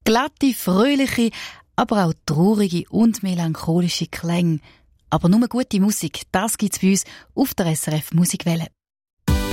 Glatte, fröhliche, aber auch traurige und melancholische Klänge. Aber nur gute Musik, das gibt's bei uns auf der SRF Musikwelle.